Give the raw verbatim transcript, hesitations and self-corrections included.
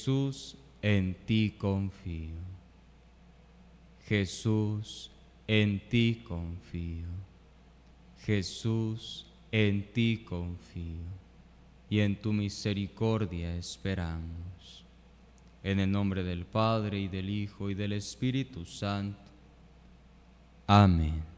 Jesús, en ti confío. Jesús, en ti confío. Jesús, en ti confío. Y en tu misericordia esperamos. En el nombre del Padre, y del Hijo, y del Espíritu Santo. Amén.